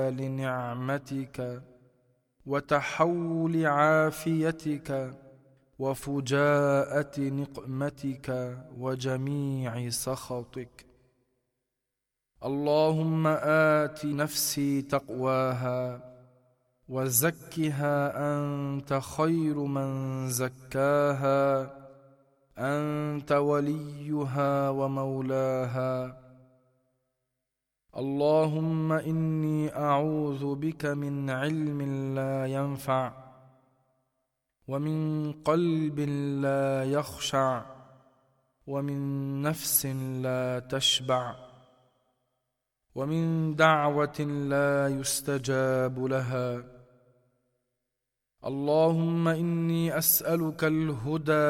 لنعمتك وتحول عافيتك وفجاءة نقمتك وجميع سخطك. اللهم آت نفسي تقواها وزكها أنت خير من زكاها، أنت وليها ومولاها. اللهم إني أعوذ بك من علم لا ينفع، ومن قلب لا يخشع، ومن نفس لا تشبع، ومن دعوة لا يستجاب لها. اللهم إني أسألك الهدى